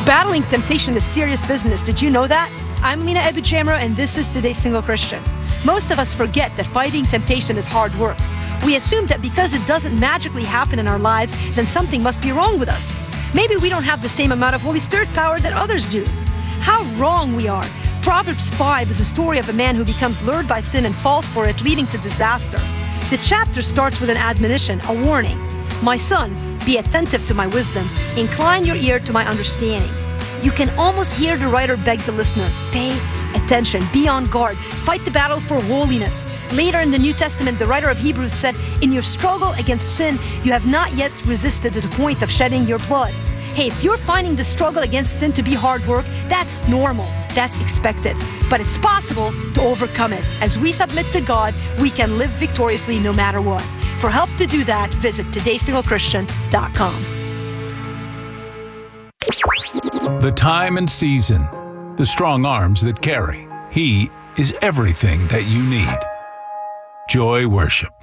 Battling temptation is serious business. Did you know that? I'm Lena Ebujamra, and this is Today's Single Christian. Most of us forget that fighting temptation is hard work. We assume that because it doesn't magically happen in our lives, then something must be wrong with us. Maybe we don't have the same amount of Holy Spirit power that others do. How wrong we are. Proverbs 5 is a story of a man who becomes lured by sin and falls for it, leading to disaster. The chapter starts with an admonition, a warning. My son, be attentive to my wisdom. Incline your ear to my understanding. You can almost hear the writer beg the listener, pay attention, be on guard, fight the battle for holiness. Later in the New Testament, the writer of Hebrews said, in your struggle against sin, you have not yet resisted to the point of shedding your blood. Hey, if you're finding the struggle against sin to be hard work, that's normal, that's expected. But it's possible to overcome it. As we submit to God, we can live victoriously no matter what. For help to do that, visit todaysinglechristian.com. The time and season, the strong arms that carry. He is everything that you need. Joy Worship.